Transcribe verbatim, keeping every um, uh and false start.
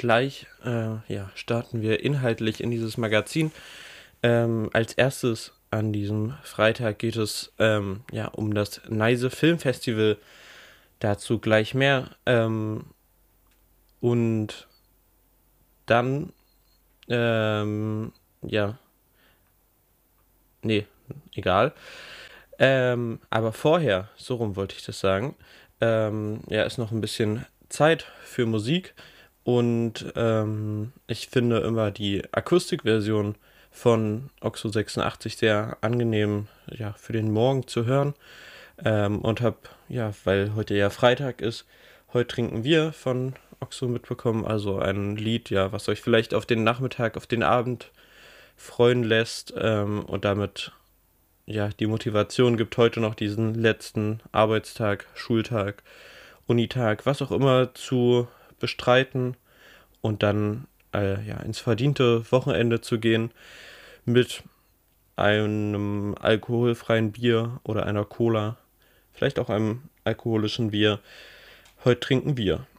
gleich äh, ja, starten wir inhaltlich in dieses Magazin. Ähm, als erstes an diesem Freitag geht es ähm, ja, um das Neise Filmfestival. Dazu gleich mehr. Ähm, und dann, ähm, ja, nee, egal. Ähm, aber vorher, so rum wollte ich das sagen, ähm, ja, ist noch ein bisschen Zeit für Musik. Und ähm, ich finde immer die Akustikversion von Oxo sechsundachtzig sehr angenehm, ja, für den Morgen zu hören. Ähm, und hab, ja, weil heute ja Freitag ist, heute trinken wir von Oxo mitbekommen. Also ein Lied, ja, was euch vielleicht auf den Nachmittag, auf den Abend freuen lässt ähm, und damit ja die Motivation gibt, heute noch diesen letzten Arbeitstag, Schultag, Unitag, was auch immer zu bestreiten und dann äh, ja, ins verdiente Wochenende zu gehen mit einem alkoholfreien Bier oder einer Cola, vielleicht auch einem alkoholischen Bier. Heute trinken wir.